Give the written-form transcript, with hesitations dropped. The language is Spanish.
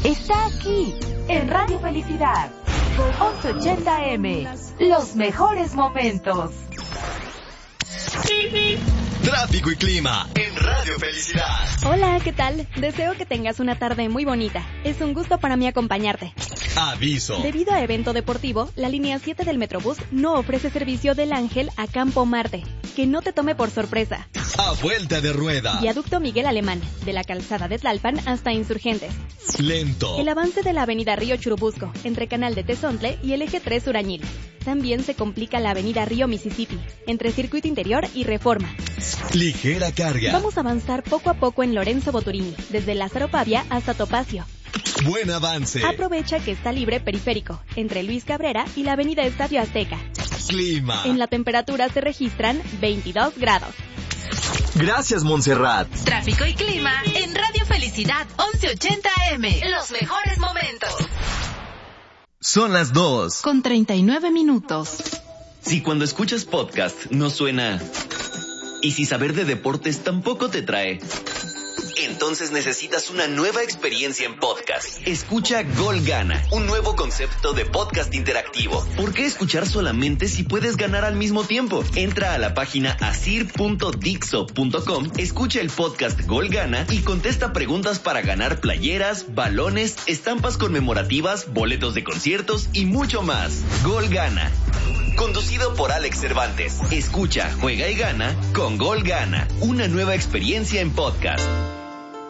está aquí, en Radio Felicidad. 1180M, los mejores momentos. Tráfico y clima en Radio Felicidad. Hola, ¿qué tal? Deseo que tengas una tarde muy bonita. Es un gusto para mí acompañarte. Aviso. Debido a evento deportivo, la línea 7 del Metrobús no ofrece servicio del Ángel a Campo Marte. Que no te tome por sorpresa. A vuelta de rueda. Viaducto Miguel Alemán, de la calzada de Tlalpan hasta Insurgentes. Lento. El avance de la avenida Río Churubusco, entre Canal de Tezontle y el eje 3 Urañil. También se complica la avenida Río Mississippi, entre Circuito Interior y Reforma. Ligera carga. Vamos a avanzar poco a poco en Lorenzo Boturini, desde Lázaro Pavia hasta Topacio. Buen avance. Aprovecha que está libre periférico, entre Luis Cabrera y la avenida Estadio Azteca. Clima. En la temperatura se registran 22 grados. Gracias, Montserrat. Tráfico y clima en Radio Felicidad 1180M. Los mejores momentos. Son las 2:39. Si cuando escuchas podcast no suena... Y si saber de deportes tampoco te trae... Entonces necesitas una nueva experiencia en podcast. Escucha Gol Gana, un nuevo concepto de podcast interactivo. ¿Por qué escuchar solamente si puedes ganar al mismo tiempo? Entra a la página asir.dixo.com, escucha el podcast Gol Gana y contesta preguntas para ganar playeras, balones, estampas conmemorativas, boletos de conciertos y mucho más. Gol Gana. Conducido por Alex Cervantes. Escucha, juega y gana con Gol Gana. Una nueva experiencia en podcast.